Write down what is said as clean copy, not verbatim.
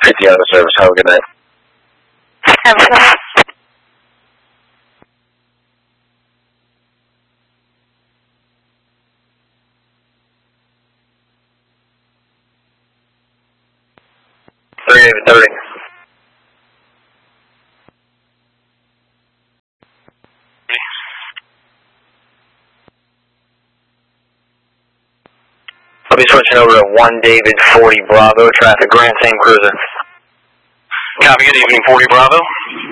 50 out of service. Have a good night. Have a good night. David 30. I'll be switching over to 1 David 40 Bravo, traffic Grand Same Cruiser. Copy, good evening, 40 Bravo.